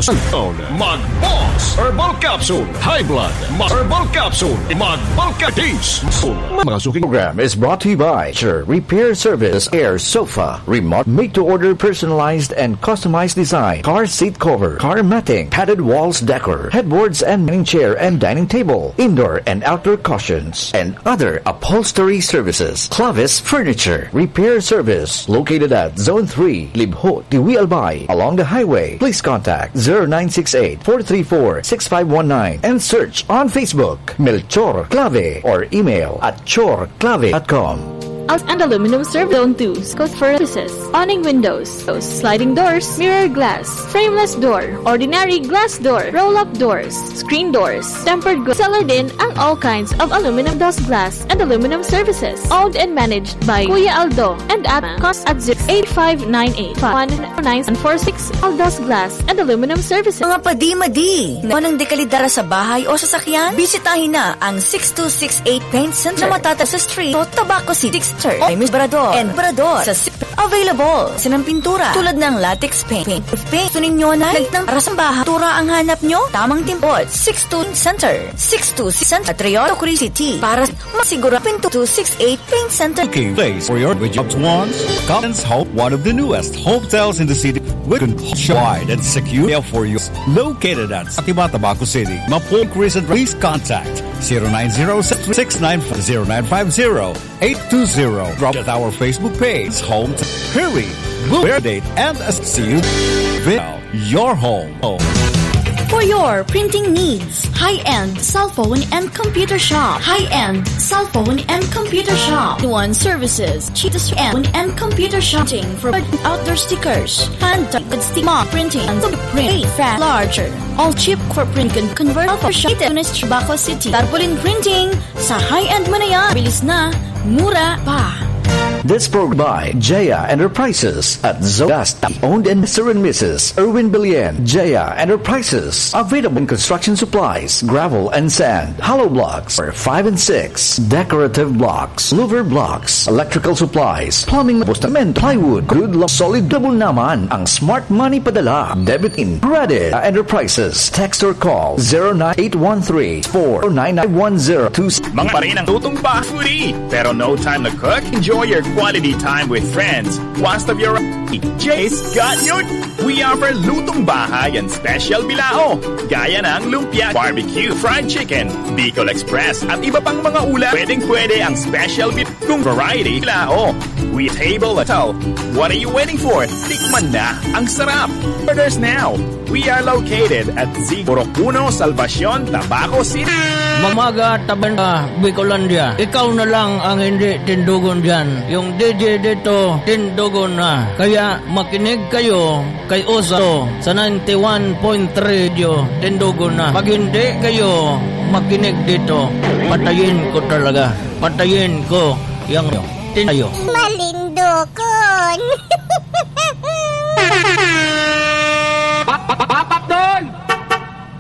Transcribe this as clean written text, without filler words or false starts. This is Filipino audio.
Mag-boss Herbal Capsule. High blood. Herbal Capsule. Mag-Balcadis. Mga suking program is brought to you by Repair Service Air Sofa. Remote made-to-order personalized and customized design. Car seat cover. Car matting. Padded walls decor. Headboards and dining chair and dining table. Indoor and outdoor cushions. And other upholstery services. Clavis Furniture. Repair Service. Located at Zone 3, Libho, Tiwi Albay. Along the highway. Please contact 0968-434-6519 and search on Facebook Melchor Clave or email at chorclave.com. And aluminum service. Zone 2, Scott Services, awning windows, sliding doors, mirror glass, frameless door, ordinary glass door, roll-up doors, screen doors, tempered glass. Seller din ang all kinds of aluminum dust glass and aluminum services. Owned and managed by Kuya Aldo and at cost at 8598-10946 Aldo's Glass and Aluminum Services. Mga padi-madi na ng dekalidara sa bahay o sasakyan, bisitahin na ang 6268 Paint Center na matatag sa street o Tabaco City ay Miss Brador and Brador sa available sinang pintura tulad ng latex paint. If paint gusto ninyo na nagtang para sa bahay, pintura ang hanap nyo, tamang timpot. 62 Center 62 Center Triolo City para masigura pinto 268 Paint Center. Okay, place for your jobs once. Collins Hope, one of the newest hotels in the city with wide and secure for you. Located at Sativa, Tabaco City. Mapol Crescent. Please contact 0906-950-820. Drop at our Facebook page, Home. Hurry, we'll date and see you. Your home. For your printing needs, high-end cell phone and computer shop. High-end cell phone and computer shop. One services, cheapest phone and computer shopping for outdoor stickers, hand-typed sticker printing and print fat larger. All cheap for print can convert for shop. Tabaco City. Tarpaulin printing sa high-end mo na yan. Bilis na, mura pa. This program by Jaya Enterprises at Zogasta. Owned and Mr. and Mrs. Erwin Billion. Jaya Enterprises. Available in construction supplies, gravel and sand, hollow blocks for 5 and 6, decorative blocks, louver blocks, electrical supplies, plumbing, postament, plywood, good luck, solid double naman ang smart money padala. Debit in credit. Enterprises. Text or call 09813-49910. Mga pa rin ang lutong ba foodie, pero no time to cook? Enjoy your quality time with friends. Once of your Jay's got you. We offer lutong bahay and special bilao. Gaya ng lumpia, barbecue, fried chicken, Bicol Express, at iba pang mga ulam. Pwedeng-pwede ang special kung variety bilao. We table at all. What are you waiting for? Tikman na ang sarap. Orders now. We are located at Z41 Salvacion, Tabaco City. Mamaga Tabanda, Bicolandia. Ikaw na lang ang hindi tindugon dyan. Yung DJ dito, tindugon na. Kaya makinig kayo kay Oso sa 91.3 radio, tindugon na. Pag hindi kayo makinig dito, patayin ko talaga. Patayin ko yung tinayo. Malindokon.